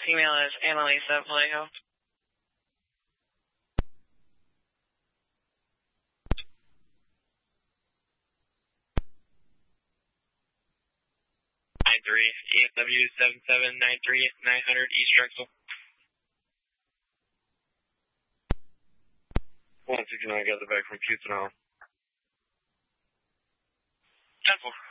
Email is Annalisa@Vallejo. EMW 7793 900 East Drexel. 169 got the back from Houston on. 10-4.